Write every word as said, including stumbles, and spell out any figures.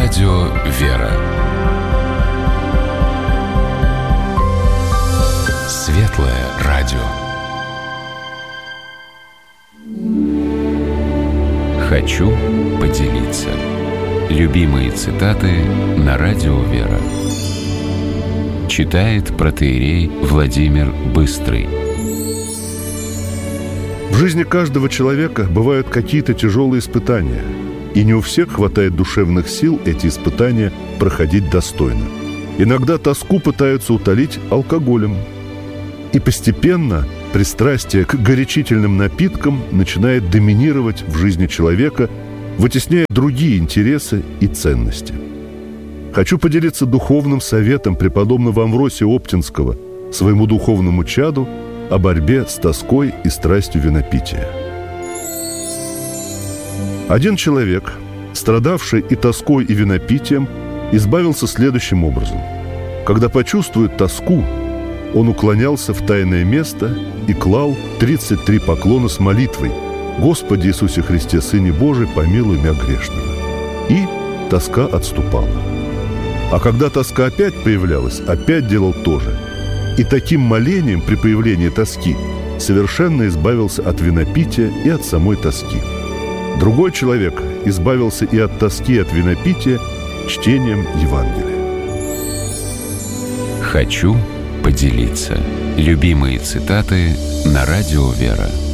Радио «Вера». Светлое радио. Хочу поделиться. Любимые цитаты на Радио «Вера». Читает протоиерей Владимир Быстрый. В жизни каждого человека бывают какие-то тяжелые испытания, и не у всех хватает душевных сил эти испытания проходить достойно. Иногда тоску пытаются утолить алкоголем. И постепенно пристрастие к горячительным напиткам начинает доминировать в жизни человека, вытесняя другие интересы и ценности. Хочу поделиться духовным советом преподобного Амвросия Оптинского своему духовному чаду о борьбе с тоской и страстью винопития. Один человек, страдавший и тоской, и винопитием, избавился следующим образом. Когда почувствует тоску, он уклонялся в тайное место и клал тридцать три поклона с молитвой: «Господи Иисусе Христе, Сыне Божий, помилуй меня грешного». И тоска отступала. А когда тоска опять появлялась, опять делал то же. И таким молением при появлении тоски совершенно избавился от винопития и от самой тоски. Другой человек избавился и от тоски, и от винопития чтением Евангелия. Хочу поделиться. Любимые цитаты на Радио «Вера».